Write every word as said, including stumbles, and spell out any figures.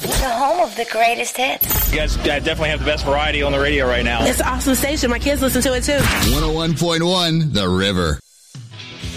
The home of the greatest hits. You guys definitely have the best variety on the radio right now. It's an awesome station. My kids listen to it, too. one oh one point one The River.